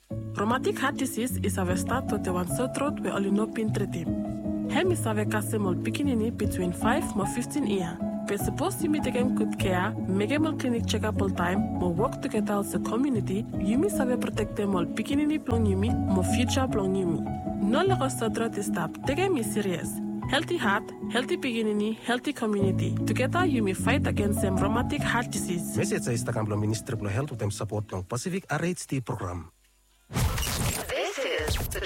Rheumatic heart disease is a start to the one sotrot we only know pin treatim. Hem is a kasemol pikinini between 5 and 15 years. We're supposed to meet again good care, make a clinic check-up all time, more work together as a community, you save protect them all pikinini plong yumi, more future plong yumi. No longer sotrot is stop, take me serious. Healthy heart, healthy beginning, healthy community. Together, you may fight against them rheumatic heart disease. Message sa Instagram ng Ministry of Health with them support ng Pacific RHD program. This is the